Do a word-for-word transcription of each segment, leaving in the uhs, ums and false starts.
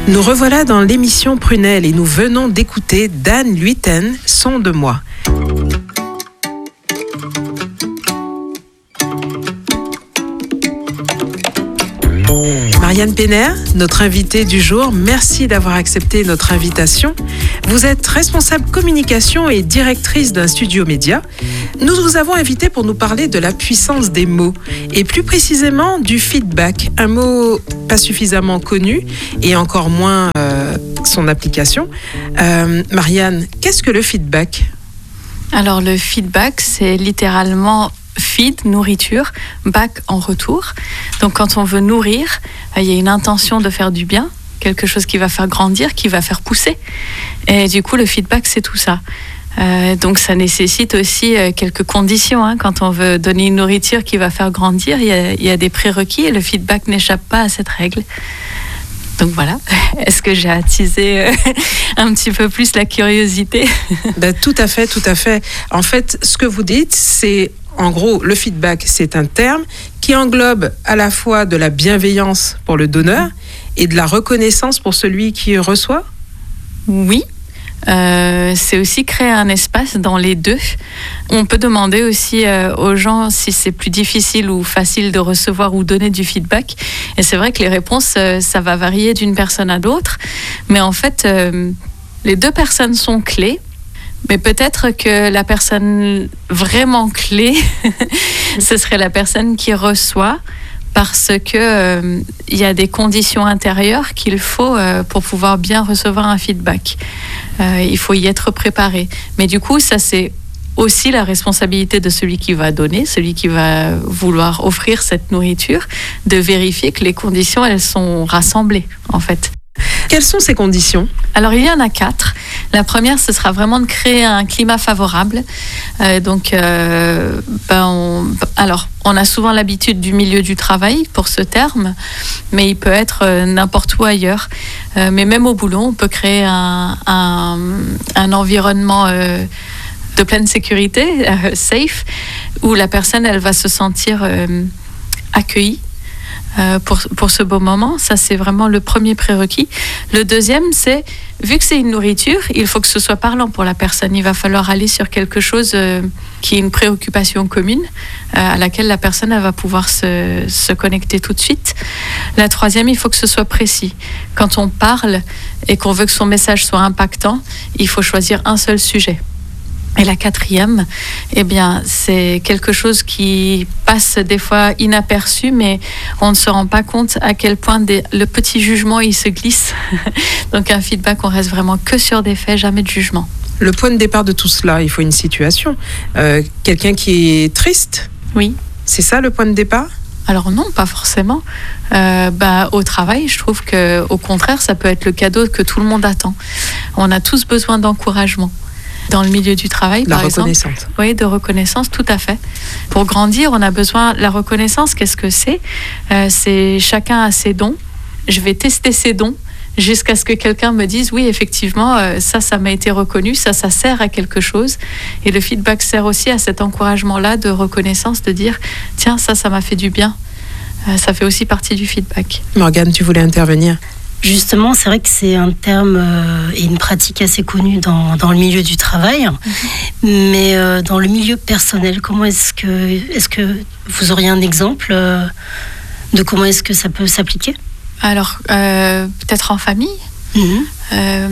Nous revoilà dans l'émission Prunelle et nous venons d'écouter Dan Luyten, Son de moi. Marianne Penner, notre invitée du jour, merci d'avoir accepté notre invitation. Vous êtes responsable communication et directrice d'un studio média. Nous vous avons invité pour nous parler de la puissance des mots et plus précisément du feedback, un mot pas suffisamment connu et encore moins euh, son application. Euh, Marianne, qu'est-ce que le feedback ? Alors le feedback, c'est littéralement feed, nourriture, back en retour. Donc quand on veut nourrir, il y a une intention de faire du bien, quelque chose qui va faire grandir, qui va faire pousser. Et du coup, le feedback, c'est tout ça. Euh, donc ça nécessite aussi euh, quelques conditions. Hein. Quand on veut donner une nourriture qui va faire grandir, il y a, il y a des prérequis et le feedback n'échappe pas à cette règle. Donc voilà, est-ce que j'ai attisé euh, un petit peu plus la curiosité ? Ben, tout à fait, tout à fait. En fait, ce que vous dites, c'est en gros, le feedback, c'est un terme qui englobe à la fois de la bienveillance pour le donneur et de la reconnaissance pour celui qui reçoit ? Oui. Euh, c'est aussi créer un espace dans les deux. On peut demander aussi euh, aux gens si c'est plus difficile ou facile de recevoir ou donner du feedback. Et c'est vrai que les réponses, euh, ça va varier d'une personne à l'autre. Mais en fait, euh, les deux personnes sont clés. Mais peut-être que la personne vraiment clé, ce serait la personne qui reçoit, parce que euh, y a des conditions intérieures qu'il faut euh, pour pouvoir bien recevoir un feedback. Euh, il faut y être préparé. Mais du coup, ça c'est aussi la responsabilité de celui qui va donner, celui qui va vouloir offrir cette nourriture, de vérifier que les conditions, elles sont rassemblées, en fait. Quelles sont ces conditions ? Alors, il y en a quatre. La première, ce sera vraiment de créer un climat favorable. Euh, donc, euh, ben on, alors, on a souvent l'habitude du milieu du travail pour ce terme, mais il peut être euh, n'importe où ailleurs. Euh, mais même au boulot, on peut créer un, un, un environnement euh, de pleine sécurité, euh, safe, où la personne, elle va se sentir euh, accueillie. Euh, pour, pour ce beau moment, ça c'est vraiment le premier prérequis. Le deuxième, c'est, vu que c'est une nourriture, il faut que ce soit parlant pour la personne. Il va falloir aller sur quelque chose euh, qui est une préoccupation commune, euh, à laquelle la personne elle va pouvoir se, se connecter tout de suite. La troisième, il faut que ce soit précis. Quand on parle et qu'on veut que son message soit impactant, il faut choisir un seul sujet. Et la quatrième, eh bien, c'est quelque chose qui passe des fois inaperçu, mais on ne se rend pas compte à quel point des, le petit jugement, il se glisse. Donc un feedback, on reste vraiment que sur des faits, jamais de jugement. Le point de départ de tout cela, il faut une situation. Euh, quelqu'un qui est triste ? Oui. C'est ça le point de départ ? Alors non, pas forcément. Euh, bah, au travail, je trouve qu'au contraire, ça peut être le cadeau que tout le monde attend. On a tous besoin d'encouragement. Dans le milieu du travail, la par exemple. La reconnaissance. Oui, de reconnaissance, tout à fait. Pour grandir, on a besoin de la reconnaissance. Qu'est-ce que c'est ? euh, C'est chacun a ses dons. Je vais tester ses dons jusqu'à ce que quelqu'un me dise oui, effectivement, euh, ça, ça m'a été reconnu, ça, ça sert à quelque chose. Et le feedback sert aussi à cet encouragement-là de reconnaissance, de dire tiens, ça, ça m'a fait du bien. Euh, ça fait aussi partie du feedback. Morgane, tu voulais intervenir ? Justement, c'est vrai que c'est un terme euh, et une pratique assez connue dans, dans le milieu du travail, mmh. mais euh, dans le milieu personnel, comment est-ce que, est-ce que vous auriez un exemple euh, de comment est-ce que ça peut s'appliquer ? Alors, euh, peut-être en famille. Mmh. Euh,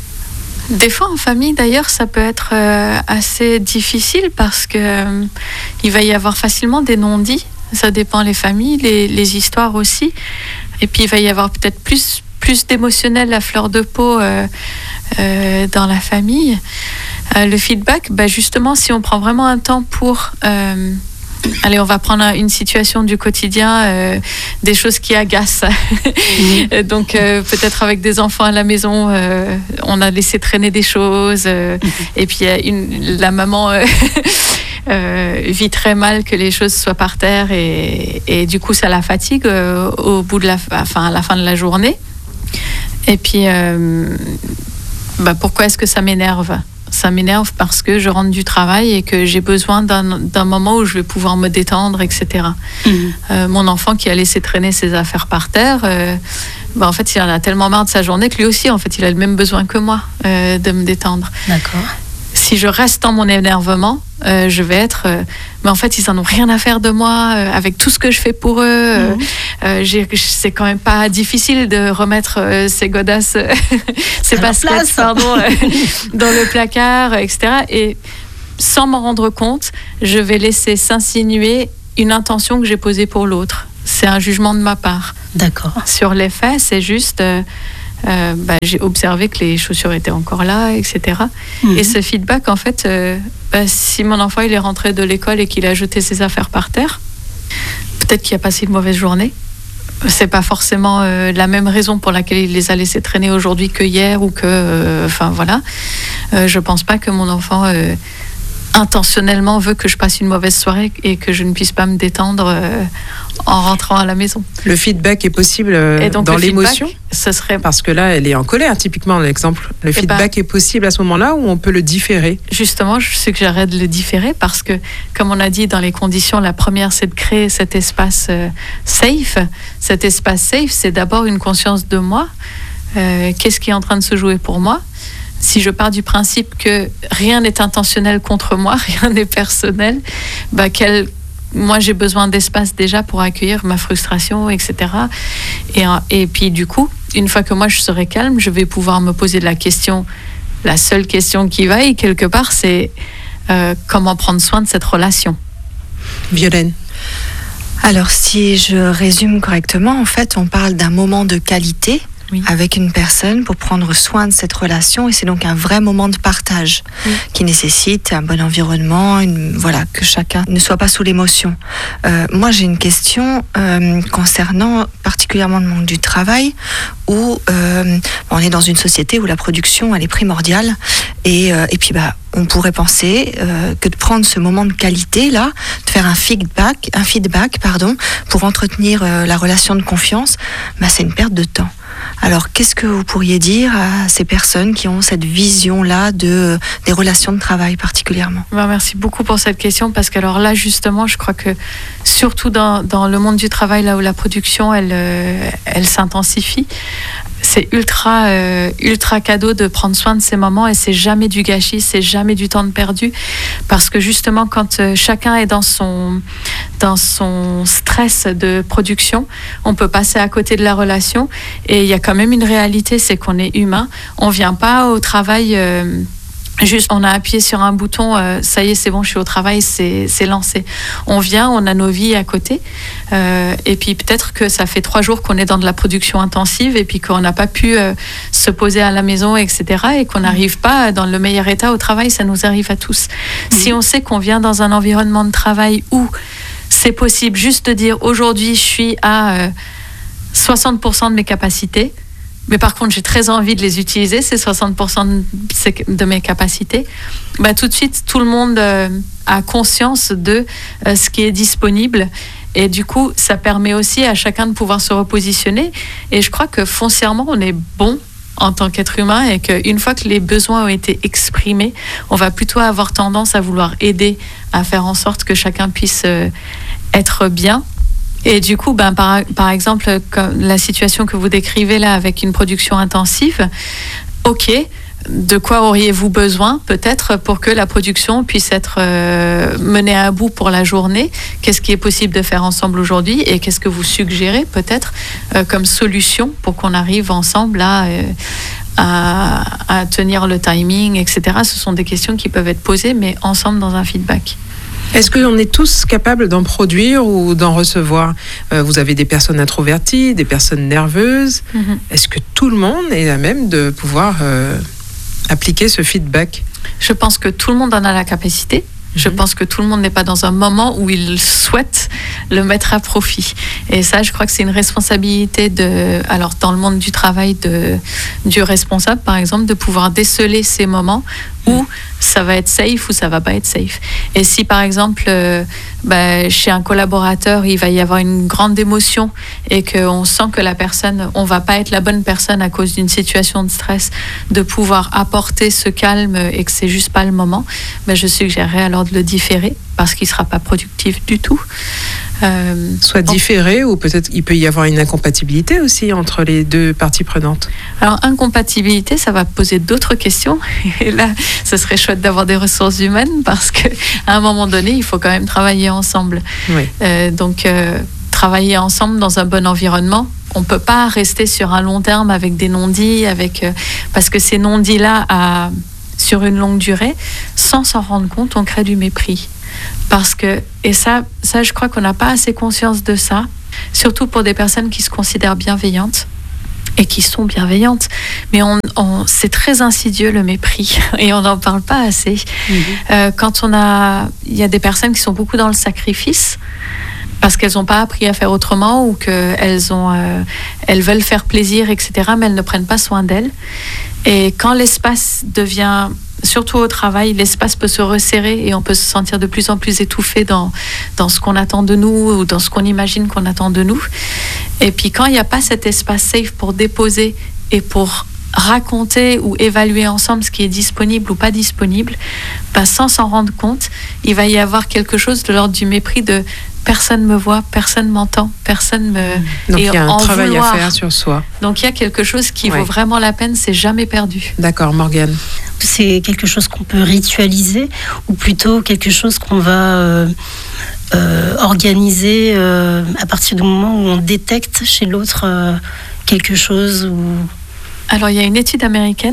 des fois, en famille, d'ailleurs, ça peut être euh, assez difficile parce que euh, il va y avoir facilement des non-dits. Ça dépend les familles, les, les histoires aussi. Et puis, il va y avoir peut-être plus plus d'émotionnel à fleur de peau euh, euh, dans la famille. Euh, le feedback, bah justement, si on prend vraiment un temps pour... Euh, allez, on va prendre une situation du quotidien, euh, des choses qui agacent. Mmh. Donc, euh, peut-être avec des enfants à la maison, euh, on a laissé traîner des choses. Euh, mmh. Et puis, une, la maman... Euh, Euh, vit très mal que les choses soient par terre et, et du coup ça la fatigue euh, au bout de la, enfin, à la fin de la journée. Et puis, euh, bah, pourquoi est-ce que ça m'énerve ? Ça m'énerve parce que je rentre du travail et que j'ai besoin d'un, d'un moment où je vais pouvoir me détendre, et cetera. Mmh. Euh, mon enfant qui a laissé traîner ses affaires par terre, euh, bah en fait, il en a tellement marre de sa journée que lui aussi, en fait, il a le même besoin que moi euh, de me détendre. D'accord. Si je reste dans mon énervement, euh, je vais être... Euh, mais en fait, ils en ont rien à faire de moi, euh, avec tout ce que je fais pour eux. Mmh. Euh, j'ai, c'est quand même pas difficile de remettre euh, ces godasses, ces baskets, pardon, euh, dans le placard, et cetera. Et sans m'en rendre compte, je vais laisser s'insinuer une intention que j'ai posée pour l'autre. C'est un jugement de ma part. D'accord. Sur les faits, c'est juste... Euh, Euh, bah, j'ai observé que les chaussures étaient encore là, et cetera. Mmh. Et ce feedback, en fait, euh, bah, si mon enfant il est rentré de l'école et qu'il a jeté ses affaires par terre, peut-être qu'il a passé une mauvaise journée. C'est pas forcément euh, la même raison pour laquelle il les a laissés traîner aujourd'hui que hier ou que, enfin euh, voilà. Euh, je pense pas que mon enfant euh, intentionnellement veut que je passe une mauvaise soirée et que je ne puisse pas me détendre euh, en rentrant à la maison. Le feedback est possible euh, donc, dans l'émotion, ce serait... parce que là, elle est en colère, typiquement, l'exemple. Le et feedback ben, est possible à ce moment-là ou on peut le différer? Justement, je suggérerais de le différer parce que, comme on a dit dans les conditions, la première, c'est de créer cet espace euh, safe. Cet espace safe, c'est d'abord une conscience de moi. Euh, qu'est-ce qui est en train de se jouer pour moi? Si je pars du principe que rien n'est intentionnel contre moi, rien n'est personnel, bah quel, moi j'ai besoin d'espace déjà pour accueillir ma frustration, et cetera. Et, et puis du coup, une fois que moi je serai calme, je vais pouvoir me poser la question, la seule question qui vaille quelque part, c'est euh, comment prendre soin de cette relation. Violaine. Alors si je résume correctement, en fait on parle d'un moment de qualité. Oui. Avec une personne pour prendre soin de cette relation, et c'est donc un vrai moment de partage oui. qui nécessite un bon environnement, une, voilà, que chacun ne soit pas sous l'émotion. Euh, moi j'ai une question euh, concernant particulièrement le monde du travail où euh, on est dans une société où la production elle est primordiale et, euh, et puis bah on pourrait penser euh, que de prendre ce moment de qualité là, de faire un feedback, un feedback pardon, pour entretenir euh, la relation de confiance, bah, c'est une perte de temps. Alors, qu'est-ce que vous pourriez dire à ces personnes qui ont cette vision-là de, des relations de travail particulièrement? Ben, merci beaucoup pour cette question parce que alors là, justement, je crois que surtout dans, dans le monde du travail, là où la production, elle, euh, elle s'intensifie, c'est ultra, euh, ultra cadeau de prendre soin de ces moments et c'est jamais du gâchis, c'est jamais du temps de perdu parce que justement, quand euh, chacun est dans son, dans son stress de production, on peut passer à côté de la relation et il y a quand même une réalité, c'est qu'on est humain, on vient pas au travail... Euh, Juste, on a appuyé sur un bouton, euh, ça y est, c'est bon, je suis au travail, c'est, c'est lancé. On vient, on a nos vies à côté, euh, et puis peut-être que ça fait trois jours qu'on est dans de la production intensive, et puis qu'on n'a pas pu euh, se poser à la maison, et cetera, et qu'on n'arrive pas dans le meilleur état au travail, ça nous arrive à tous. Mmh. Si on sait qu'on vient dans un environnement de travail où c'est possible juste de dire, aujourd'hui, je suis à euh, soixante pour cent de mes capacités, mais par contre, j'ai très envie de les utiliser, ces soixante pour cent de mes capacités. Bah, tout de suite, tout le monde euh, a conscience de euh, ce qui est disponible. Et du coup, ça permet aussi à chacun de pouvoir se repositionner. Et je crois que foncièrement, on est bon en tant qu'être humain et qu'une fois que les besoins ont été exprimés, on va plutôt avoir tendance à vouloir aider, à faire en sorte que chacun puisse euh, être bien. Et du coup, ben, par, par exemple, comme la situation que vous décrivez là avec une production intensive, ok, de quoi auriez-vous besoin peut-être pour que la production puisse être euh, menée à bout pour la journée? Qu'est-ce qui est possible de faire ensemble aujourd'hui et qu'est-ce que vous suggérez peut-être euh, comme solution pour qu'on arrive ensemble à, euh, à, à tenir le timing, et cetera. Ce sont des questions qui peuvent être posées, mais ensemble dans un feedback. Est-ce qu'on est tous capables d'en produire ou d'en recevoir? euh, Vous avez des personnes introverties, des personnes nerveuses. Mm-hmm. Est-ce que tout le monde est à même de pouvoir euh, appliquer ce feedback? Je pense que tout le monde en a la capacité. Je pense que tout le monde n'est pas dans un moment où il souhaite le mettre à profit. Et ça, je crois que c'est une responsabilité de, alors dans le monde du travail, de, du responsable, par exemple, de pouvoir déceler ces moments où ça va être safe ou ça va pas être safe. Et si par exemple, euh, bah, chez un collaborateur, il va y avoir une grande émotion et qu'on sent que la personne, on va pas être la bonne personne à cause d'une situation de stress, de pouvoir apporter ce calme et que c'est juste pas le moment, bah, je suggérerais alors de le différer parce qu'il sera pas productif du tout. Euh, Soit différé on... ou peut-être il peut y avoir une incompatibilité aussi entre les deux parties prenantes. Alors incompatibilité, ça va poser d'autres questions et là, ce serait chouette d'avoir des ressources humaines parce que à un moment donné, il faut quand même travailler ensemble. Oui. Euh, donc euh, travailler ensemble dans un bon environnement. On peut pas rester sur un long terme avec des non-dits, avec euh, parce que ces non-dits là, à, sur une longue durée, sans s'en rendre compte, on crée du mépris. Parce que, et ça, ça je crois qu'on n'a pas assez conscience de ça, surtout pour des personnes qui se considèrent bienveillantes et qui sont bienveillantes. Mais on, on, c'est très insidieux le mépris et on n'en parle pas assez. Mmh. Euh, quand on a, il y a des personnes qui sont beaucoup dans le sacrifice parce qu'elles n'ont pas appris à faire autrement ou qu'elles ont, euh, elles veulent faire plaisir, et cetera, mais elles ne prennent pas soin d'elles. Et quand l'espace devient, surtout au travail, l'espace peut se resserrer et on peut se sentir de plus en plus étouffé dans, dans ce qu'on attend de nous ou dans ce qu'on imagine qu'on attend de nous. Et puis quand il n'y a pas cet espace safe pour déposer et pour raconter ou évaluer ensemble ce qui est disponible ou pas disponible, bah sans s'en rendre compte, il va y avoir quelque chose de l'ordre du mépris de personne me voit, personne m'entend, personne me... Donc il y a un travail vouloir. à faire sur soi. Donc il y a quelque chose qui ouais. vaut vraiment la peine, c'est jamais perdu. D'accord, Morgane. C'est quelque chose qu'on peut ritualiser ou plutôt quelque chose qu'on va euh, euh, organiser euh, à partir du moment où on détecte chez l'autre euh, quelque chose ou... Alors, il y a une étude américaine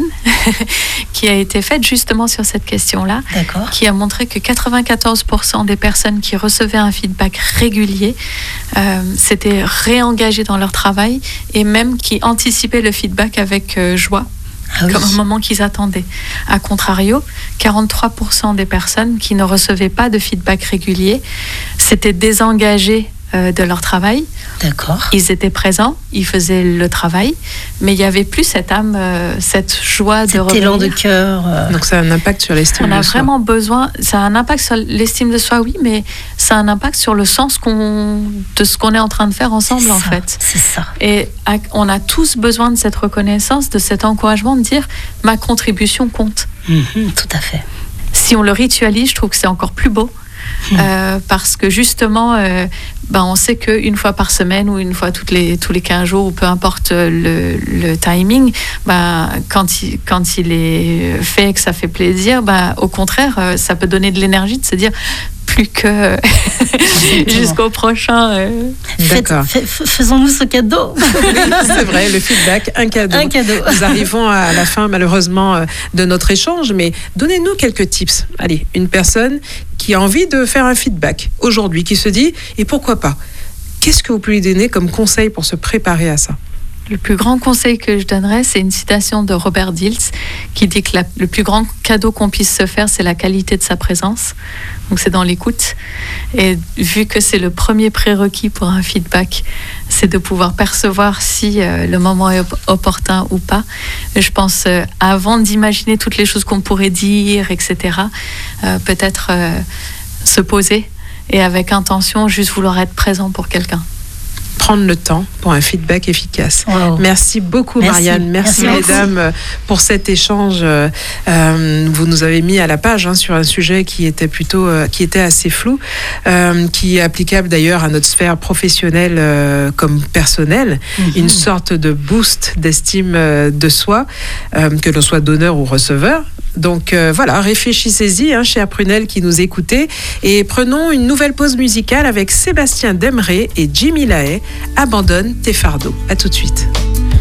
qui a été faite justement sur cette question-là, D'accord. qui a montré que quatre-vingt-quatorze pour cent des personnes qui recevaient un feedback régulier euh, s'étaient réengagées dans leur travail et même qui anticipaient le feedback avec euh, joie. Ah oui. Comme un moment qu'ils attendaient. A contrario, quarante-trois pour cent des personnes qui ne recevaient pas de feedback régulier s'étaient désengagées euh, de leur travail. D'accord. Ils étaient présents, ils faisaient le travail, mais il n'y avait plus cette âme, euh, cette joie cet de revenir. Cet élan de cœur. Euh... Donc ça a un impact sur l'estime On de a soi. vraiment besoin, ça a un impact sur l'estime de soi, oui, mais ça a un impact sur le sens qu'on, de ce qu'on est en train de faire ensemble, c'est en ça, fait. C'est ça. Et on a tous besoin de cette reconnaissance, de cet encouragement, de dire ma contribution compte. Mmh, tout à fait. Si on le ritualise, je trouve que c'est encore plus beau. Mmh. Euh, parce que justement, euh, ben on sait qu'une fois par semaine ou une fois toutes les, tous les quinze jours, ou peu importe le, le timing, ben, quand, il, quand il est fait et que ça fait plaisir, ben, au contraire, ça peut donner de l'énergie de se dire plus que jusqu'au prochain. Euh... D'accord. Faites, f- faisons-nous ce cadeau. Oui, c'est vrai, le feedback, un cadeau. Un cadeau. Nous arrivons à la fin, malheureusement, de notre échange, mais donnez-nous quelques tips. Allez, une personne qui a envie de faire un feedback aujourd'hui, qui se dit, et pourquoi pas ? Qu'est-ce que vous pouvez lui donner comme conseil pour se préparer à ça ? Le plus grand conseil que je donnerais, c'est une citation de Robert Dilts qui dit que la, le plus grand cadeau qu'on puisse se faire, c'est la qualité de sa présence. Donc c'est dans l'écoute. Et vu que c'est le premier prérequis pour un feedback, c'est de pouvoir percevoir si euh, le moment est op- opportun ou pas. Je pense, euh, avant d'imaginer toutes les choses qu'on pourrait dire, et cetera, euh, peut-être euh, se poser et avec intention, juste vouloir être présent pour quelqu'un. Prendre le temps pour un feedback efficace. Wow. Merci beaucoup, Merci. Marianne. Merci, Merci mesdames beaucoup. Pour cet échange. Euh, vous nous avez mis à la page hein, sur un sujet qui était plutôt, euh, qui était assez flou, euh, qui est applicable d'ailleurs à notre sphère professionnelle euh, comme personnelle. Mm-hmm. Une sorte de boost d'estime euh, de soi, euh, que l'on soit donneur ou receveur. Donc euh, voilà, réfléchissez-y, hein, chers Prunelles qui nous écoutez, et prenons une nouvelle pause musicale avec Sébastien Demré et Jimmy Lahaye. Abandonne tes fardeaux. À tout de suite.